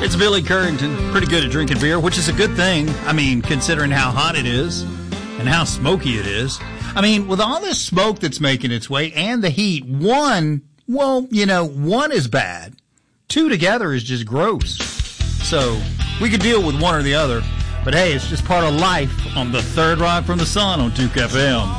It's Billy Currington, pretty good at drinking beer, which is a good thing. I mean, considering how hot it is and how smoky it is. I mean, with all this smoke that's making its way and the heat, one is bad. Two together is just gross. So we could deal with one or the other. But hey, it's just part of life on the Third Rock from the Sun on Duke FM.